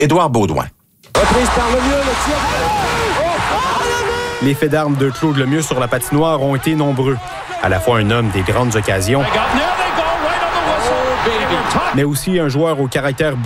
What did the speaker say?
Édouard Baudouin. Reprise par Lemieux, le tir. Les faits d'armes de Claude Lemieux sur la patinoire ont été nombreux. À la fois un homme des grandes occasions, mais aussi un joueur au caractère